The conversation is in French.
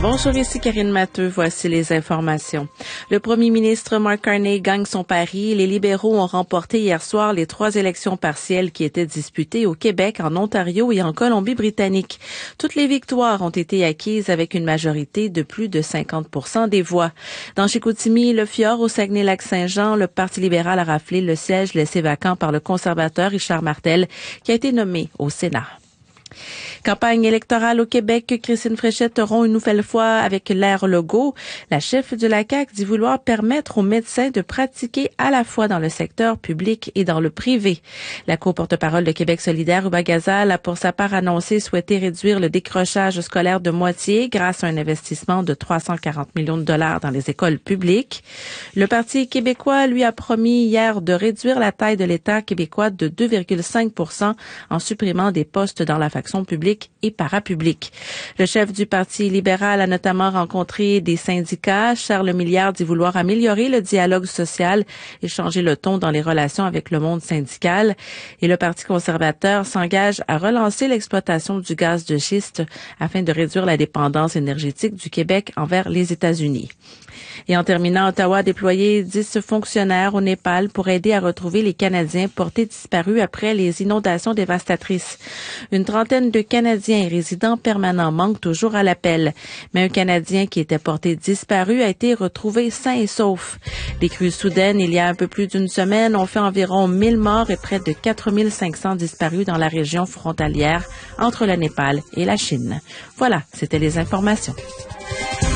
Bonjour, ici Karine Matteux. Voici les informations. Le premier ministre Mark Carney gagne son pari. Les libéraux ont remporté hier soir les 3 élections partielles qui étaient disputées au Québec, en Ontario et en Colombie-Britannique. Toutes les victoires ont été acquises avec une majorité de plus de 50% des voix. Dans Chicoutimi, le Fjord, au Saguenay-Lac-Saint-Jean, le Parti libéral a raflé le siège laissé vacant par le conservateur Richard Martel, qui a été nommé au Sénat. Campagne électorale au Québec, Christine Fréchette rompt une nouvelle fois avec l'ère Legault. La chef de la CAQ dit vouloir permettre aux médecins de pratiquer à la fois dans le secteur public et dans le privé. La co-porte-parole de Québec solidaire, Uba Gazal, a pour sa part annoncé souhaiter réduire le décrochage scolaire de moitié grâce à un investissement de 340 millions de dollars dans les écoles publiques. Le Parti québécois, lui, a promis hier de réduire la taille de l'État québécois de 2,5% en supprimant des postes dans la fonction publique et parapublique. Le chef du Parti libéral a notamment rencontré des syndicats. Charles Milliard dit vouloir améliorer le dialogue social et changer le ton dans les relations avec le monde syndical. Et le Parti conservateur s'engage à relancer l'exploitation du gaz de schiste afin de réduire la dépendance énergétique du Québec envers les États-Unis. Et en terminant, Ottawa a déployé 10 fonctionnaires au Népal pour aider à retrouver les Canadiens portés disparus après les inondations dévastatrices. Une trentaine de Canadiens et résidents permanents manquent toujours à l'appel. Mais un Canadien qui était porté disparu a été retrouvé sain et sauf. Les crues soudaines, il y a un peu plus d'une semaine, ont fait environ 1000 morts et près de 4500 disparus dans la région frontalière entre le Népal et la Chine. Voilà, c'était les informations.